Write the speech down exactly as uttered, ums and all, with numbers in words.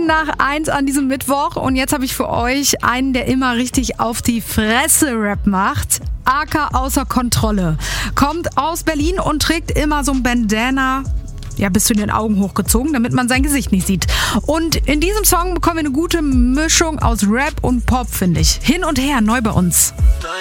zehn nach eins an diesem Mittwoch und jetzt habe ich für euch einen, der immer richtig auf die Fresse Rap macht. Arca außer Kontrolle. Kommt aus Berlin und trägt immer so ein Bandana, ja, bis zu den Augen hochgezogen, damit man sein Gesicht nicht sieht. Und in diesem Song bekommen wir eine gute Mischung aus Rap und Pop, finde ich. Hin und her, neu bei uns.